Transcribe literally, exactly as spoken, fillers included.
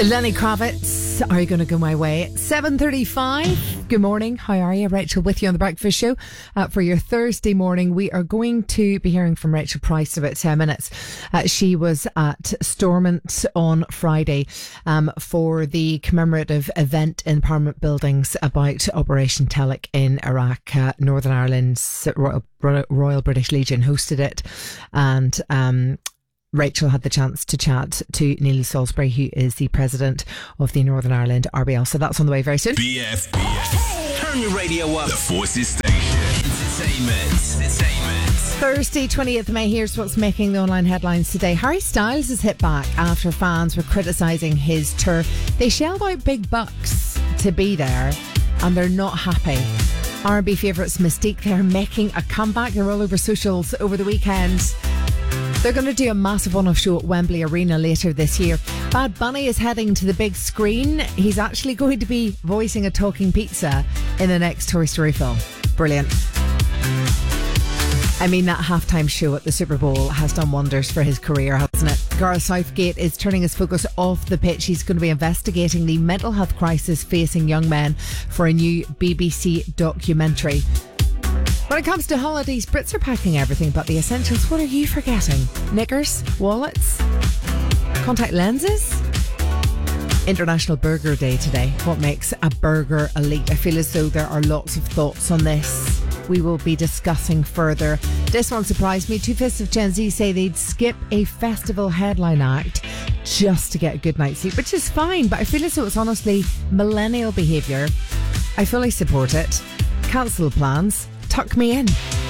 Lenny Kravitz, Are You Gonna Go My Way? seven thirty-five. Good morning. How are you? Rachel with you on The Breakfast Show. Uh, for your Thursday morning, we are going to be hearing from Rachel Price in about ten minutes. Uh, she was at Stormont on Friday um, for the commemorative event in Parliament Buildings about Operation Telic in Iraq. Uh, Northern Ireland's Royal, Royal British Legion hosted it, and um Rachel had the chance to chat to Neil Salisbury, who is the president of the Northern Ireland R B L. So that's on the way very soon. B F B F. Turn your radio up. The Forces Station. Entertainment. Entertainment. Thursday, twentieth of May. Here's what's making the online headlines today. Harry Styles has hit back after fans were criticising his tour. They shelled out big bucks to be there, and they're not happy. R and B favourites Mystique, they're making a comeback. They're all over socials over the weekend. They're going to do a massive one-off show at Wembley Arena later this year. Bad Bunny is heading to the big screen. He's actually going to be voicing a talking pizza in the next Toy Story film. Brilliant. I mean, that halftime show at the Super Bowl has done wonders for his career, hasn't it? Gareth Southgate is turning his focus off the pitch. He's going to be investigating the mental health crisis facing young men for a new B B C documentary. When it comes to holidays, Brits are packing everything but the essentials. What are you forgetting? Knickers? Wallets? Contact lenses? International Burger Day today. What makes a burger elite? I feel as though there are lots of thoughts on this. We will be discussing further. This one surprised me. Two-fifths of Gen Z say they'd skip a festival headline act just to get a good night's sleep, which is fine, but I feel as though it's honestly millennial behaviour. I fully support it. Cancel plans. Tuck me in.